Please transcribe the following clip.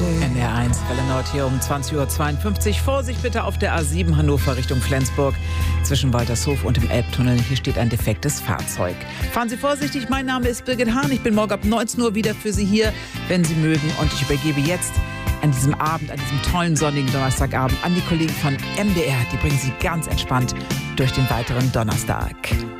NDR1 Welle Nord hier um 20:52 Uhr. Vorsicht bitte auf der A7 Hannover Richtung Flensburg zwischen Waltershof und dem Elbtunnel. Hier steht ein defektes Fahrzeug. Fahren Sie vorsichtig, mein Name ist Birgit Hahn. Ich bin morgen ab 19 Uhr wieder für Sie hier, wenn Sie mögen. Und ich übergebe jetzt an diesem Abend, an diesem tollen sonnigen Donnerstagabend an die Kollegen von MDR. Die bringen Sie ganz entspannt durch den weiteren Donnerstag.